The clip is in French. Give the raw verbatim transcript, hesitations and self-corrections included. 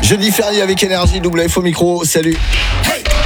Jeudi férié avec Énergie, double F au micro, salut. Hey.